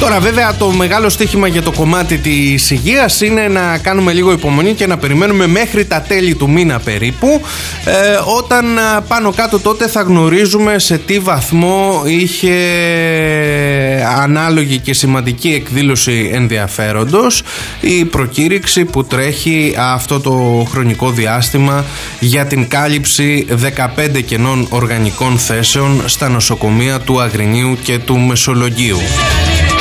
Τώρα βέβαια το μεγάλο στοίχημα για το κομμάτι της υγείας είναι να κάνουμε λίγο υπομονή και να περιμένουμε μέχρι τα τέλη του μήνα περίπου, όταν πάνω κάτω τότε θα γνωρίζουμε σε τι βαθμό είχε ανάλογη και σημαντική εκδήλωση ενδιαφέροντος η προκήρυξη που τρέχει αυτό το χρονικό διάστημα για την κάλυψη 15 κενών οργανικών θέσεων στα νοσοκομεία του Αγρινίου και του Μεσολογγίου.